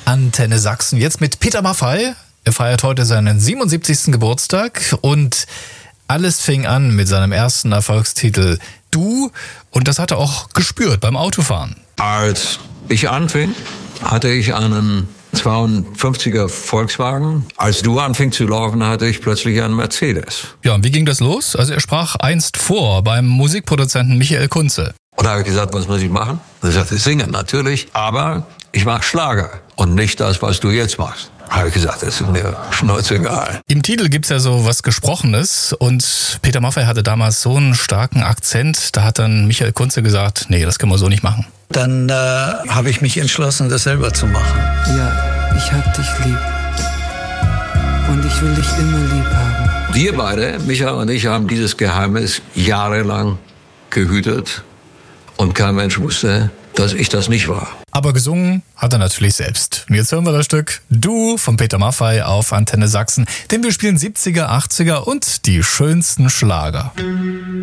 Antenne Sachsen. Jetzt mit Peter Maffay. Er feiert heute seinen 77. Geburtstag und alles fing an mit seinem ersten Erfolgstitel Du, und das hat er auch gespürt beim Autofahren. Als ich anfing, hatte ich einen 52er Volkswagen. Als Du anfing zu laufen, hatte ich plötzlich einen Mercedes. Ja, und wie ging das los? Also er sprach einst vor beim Musikproduzenten Michael Kunze. Und da habe ich gesagt, was muss ich machen? Er sagte, singen natürlich, aber ich mache Schlager und nicht das, was du jetzt machst. Habe ich gesagt, das ist mir schnurzegal. Im Titel gibt's ja so was Gesprochenes und Peter Maffay hatte damals so einen starken Akzent, da hat dann Michael Kunze gesagt, nee, das können wir so nicht machen. Dann habe ich mich entschlossen, das selber zu machen. Ja, ich hab dich lieb und ich will dich immer lieb haben. Wir beide, Micha und ich, haben dieses Geheimnis jahrelang gehütet und kein Mensch wusste, dass ich das nicht war. Aber gesungen hat er natürlich selbst. Und jetzt hören wir das Stück Du von Peter Maffay auf Antenne Sachsen, denn wir spielen 70er, 80er und die schönsten Schlager.